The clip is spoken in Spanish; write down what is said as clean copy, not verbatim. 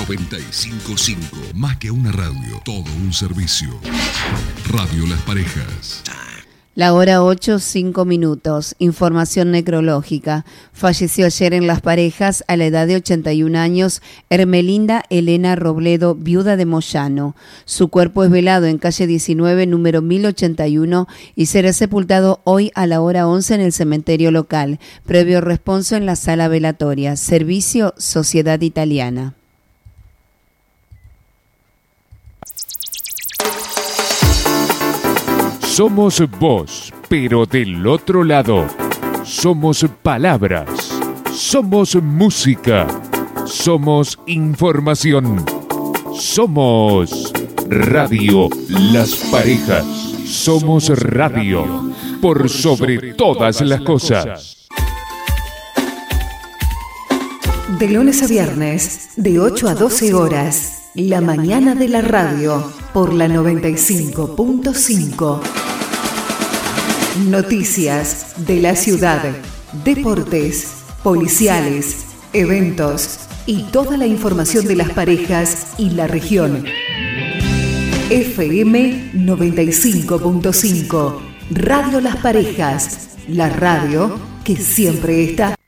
95.5, más que una radio, todo un servicio. Radio Las Parejas. La hora 8, 5 minutos. Información necrológica. Falleció ayer en Las Parejas, a la edad de 81 años, Hermelinda Elena Robledo, viuda de Moyano. Su cuerpo es velado en calle 19, número 1081, y será sepultado hoy a la hora 11 en el cementerio local. Previo responso en la sala velatoria. Servicio Sociedad Italiana. Somos voz, pero del otro lado. Somos palabras. Somos música. Somos información. Somos Radio Las Parejas. Somos radio por sobre todas las cosas. De lunes a viernes, de 8 a 12 horas, la mañana de la radio, por la 95.5. Noticias de la ciudad, deportes, policiales, eventos y toda la información de las parejas y la región. FM 95.5, Radio Las Parejas, la radio que siempre está.